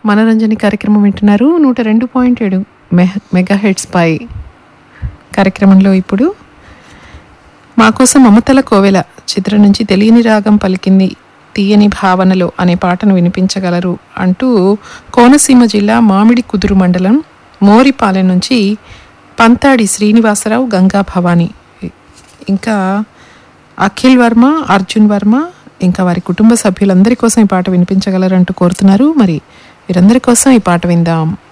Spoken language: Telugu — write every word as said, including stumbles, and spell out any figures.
మనరంజని కార్యక్రమం వింటున్నారు నూట రెండు పాయింట్ ఏడు మెగా హెడ్స్ పై. కార్యక్రమంలో ఇప్పుడు మా కోసం మమతల కోవెల చిత్రం నుంచి తెలియని రాగం పలికింది తీయని భావనలో అనే పాటను వినిపించగలరు అంటూ కోనసీమ జిల్లా మామిడి కుదురు మండలం మోరిపాలెం నుంచి పంతాడి శ్రీనివాసరావు, గంగా భవాని, ఇంకా అఖిల్ వర్మ, అర్జున్ వర్మ, ఇంకా వారి కుటుంబ సభ్యులందరి కోసం ఈ పాట వినిపించగలరంటూ కోరుతున్నారు. మరి వీరందరి కోసం ఈ పాట విందాం.